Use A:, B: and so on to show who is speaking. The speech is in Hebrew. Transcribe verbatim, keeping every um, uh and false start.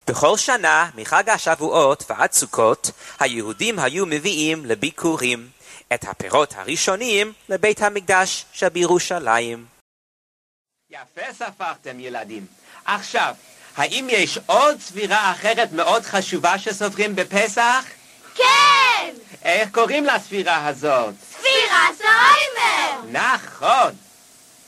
A: בכל שנה מחג השבועות ועד סוכות היהודים היו מביאים לביקורים את הפירות הראשונים לבית המקדש שבירושלים. יפה ספרתם ילדים. עכשיו, האם יש עוד ספירה אחרת מאוד חשובה שסופרים בפסח?
B: כן!
A: איך קוראים לספירה הזאת?
B: ספירת העומר!
A: נכון!